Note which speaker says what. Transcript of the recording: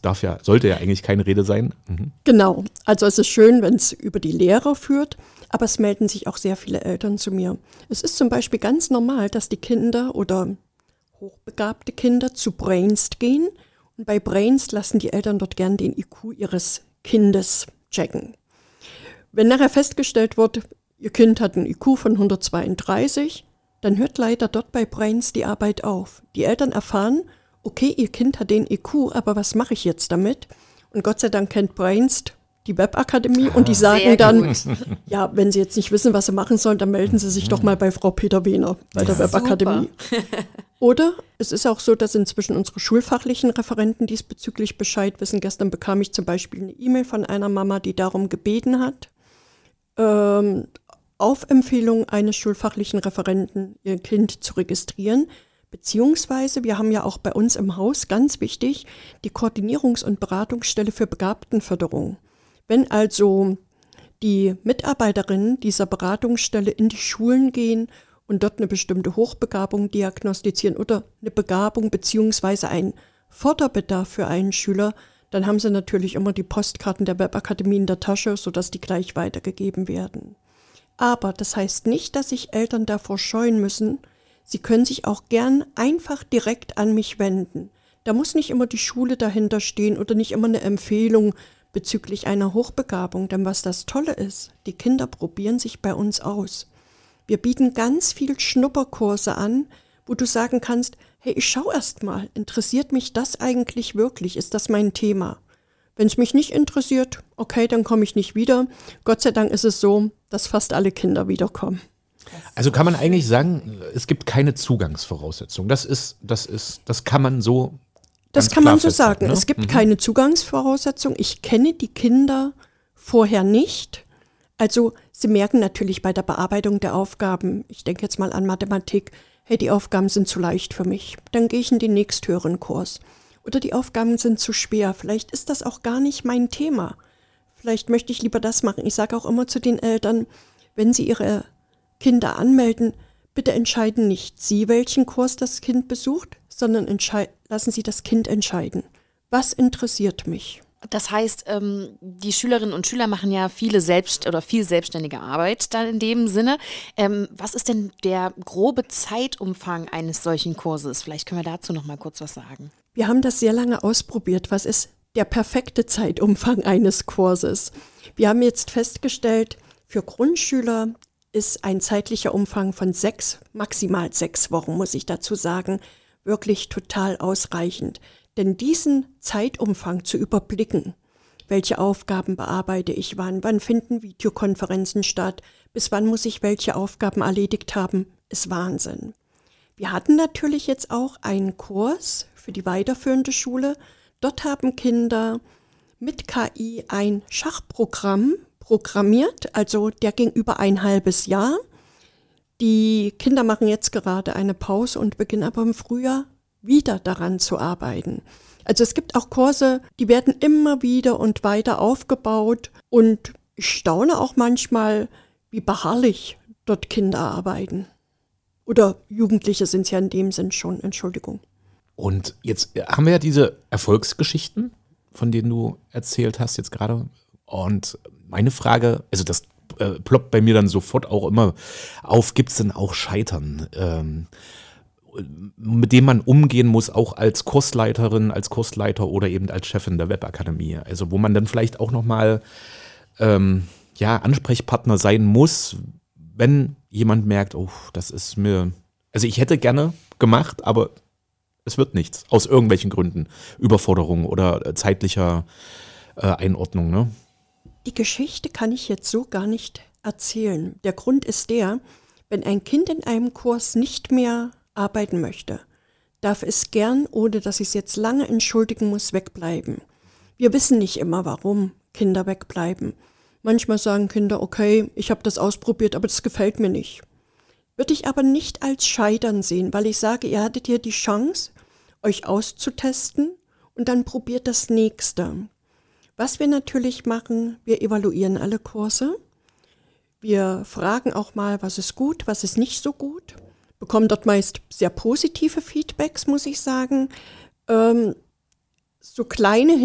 Speaker 1: sollte ja eigentlich keine Rede sein. Mhm.
Speaker 2: Genau, also es ist schön, wenn es über die Lehrer führt, aber es melden sich auch sehr viele Eltern zu mir. Es ist zum Beispiel ganz normal, dass die Kinder oder hochbegabte Kinder zu Brainst gehen und bei Brainst lassen die Eltern dort gern den IQ ihres Kindes checken. Wenn nachher festgestellt wird, ihr Kind hat einen IQ von 132, dann hört leider dort bei Brainst die Arbeit auf. Die Eltern erfahren, okay, ihr Kind hat den IQ, aber was mache ich jetzt damit? Und Gott sei Dank kennt Brainst die Webakademie und die sagen dann, ja, wenn sie jetzt nicht wissen, was sie machen sollen, dann melden sie sich doch mal bei Frau Peter Wehner bei der Webakademie. Oder es ist auch so, dass inzwischen unsere schulfachlichen Referenten diesbezüglich Bescheid wissen. Gestern bekam ich zum Beispiel eine E-Mail von einer Mama, die darum gebeten hat, auf Empfehlung eines schulfachlichen Referenten ihr Kind zu registrieren. Beziehungsweise, wir haben ja auch bei uns im Haus, ganz wichtig, die Koordinierungs- und Beratungsstelle für Begabtenförderung. Wenn also die Mitarbeiterinnen dieser Beratungsstelle in die Schulen gehen und dort eine bestimmte Hochbegabung diagnostizieren oder eine Begabung beziehungsweise einen Förderbedarf für einen Schüler, dann haben sie natürlich immer die Postkarten der Webakademie in der Tasche, sodass die gleich weitergegeben werden. Aber das heißt nicht, dass sich Eltern davor scheuen müssen. Sie können sich auch gern einfach direkt an mich wenden. Da muss nicht immer die Schule dahinter stehen oder nicht immer eine Empfehlung bezüglich einer Hochbegabung. Denn was das Tolle ist, die Kinder probieren sich bei uns aus. Wir bieten ganz viel Schnupperkurse an, wo du sagen kannst, hey, ich schau erst mal, interessiert mich das eigentlich wirklich? Ist das mein Thema? Wenn es mich nicht interessiert, okay, dann komme ich nicht wieder. Gott sei Dank ist es so, dass fast alle Kinder wiederkommen.
Speaker 1: Also kann man eigentlich sagen, es gibt keine Zugangsvoraussetzung. Das kann man so
Speaker 2: Das kann man so sagen. Ne? Es gibt keine Zugangsvoraussetzung. Ich kenne die Kinder vorher nicht. Also sie merken natürlich bei der Bearbeitung der Aufgaben, ich denke jetzt mal an Mathematik, hey, die Aufgaben sind zu leicht für mich. Dann gehe ich in den nächsthöheren Kurs. Oder die Aufgaben sind zu schwer. Vielleicht ist das auch gar nicht mein Thema. Vielleicht möchte ich lieber das machen. Ich sage auch immer zu den Eltern, wenn sie ihre Kinder anmelden, bitte entscheiden nicht Sie, welchen Kurs das Kind besucht, sondern lassen Sie das Kind entscheiden. Was interessiert mich?
Speaker 3: Das heißt, die Schülerinnen und Schüler machen ja viel selbstständige Arbeit dann in dem Sinne. Was ist denn der grobe Zeitumfang eines solchen Kurses? Vielleicht können wir dazu noch mal kurz was sagen.
Speaker 2: Wir haben das sehr lange ausprobiert. Was ist der perfekte Zeitumfang eines Kurses? Wir haben jetzt festgestellt, für Grundschüler ist ein zeitlicher Umfang von 6, maximal 6 Wochen, muss ich dazu sagen, wirklich total ausreichend. Denn diesen Zeitumfang zu überblicken, welche Aufgaben bearbeite ich wann finden Videokonferenzen statt, bis wann muss ich welche Aufgaben erledigt haben, ist Wahnsinn. Wir hatten natürlich jetzt auch einen Kurs für die weiterführende Schule. Dort haben Kinder mit KI ein Schachprogramm programmiert, also der ging über ein halbes Jahr. Die Kinder machen jetzt gerade eine Pause und beginnen aber im Frühjahr wieder daran zu arbeiten. Also es gibt auch Kurse, die werden immer wieder und weiter aufgebaut und ich staune auch manchmal, wie beharrlich dort Kinder arbeiten. Oder Jugendliche sind es ja in dem Sinn schon, Entschuldigung.
Speaker 1: Und jetzt haben wir ja diese Erfolgsgeschichten, von denen du erzählt hast jetzt gerade. Und meine Frage, also das ploppt bei mir dann sofort auch immer auf, gibt es denn auch Scheitern, mit dem man umgehen muss, auch als Kursleiterin, als Kursleiter oder eben als Chefin der Webakademie? Also wo man dann vielleicht auch nochmal Ansprechpartner sein muss, wenn jemand merkt, oh, das ist mir, also ich hätte gerne gemacht, aber es wird nichts, aus irgendwelchen Gründen, Überforderung oder zeitlicher Einordnung, ne?
Speaker 2: Die Geschichte kann ich jetzt so gar nicht erzählen. Der Grund ist der, wenn ein Kind in einem Kurs nicht mehr arbeiten möchte, darf es gern, ohne dass ich es jetzt lange entschuldigen muss, wegbleiben. Wir wissen nicht immer, warum Kinder wegbleiben. Manchmal sagen Kinder, okay, ich habe das ausprobiert, aber das gefällt mir nicht. Würde ich aber nicht als Scheitern sehen, weil ich sage, ihr hattet hier die Chance, euch auszutesten und dann probiert das Nächste. Was wir natürlich machen, wir evaluieren alle Kurse. Wir fragen auch mal, was ist gut, was ist nicht so gut. Bekommen dort meist sehr positive Feedbacks, muss ich sagen. So kleine